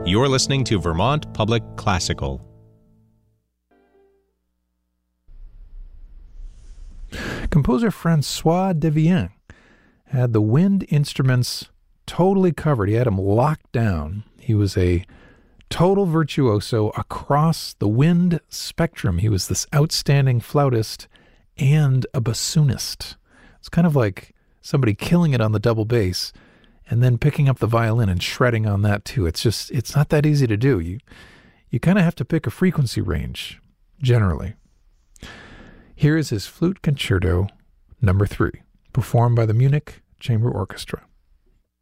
You're listening to Vermont Public Classical. Composer Francois Devienne had the wind instruments totally covered. He had them locked down. He was a total virtuoso across the wind spectrum. He was this outstanding flautist and a bassoonist. It's kind of like somebody killing it on the double bass and then picking up the violin and shredding on that too. It's not that easy to do. You kind of have to pick a frequency range, generally. Here is his Flute Concerto No. 3, performed by the Munich Chamber Orchestra.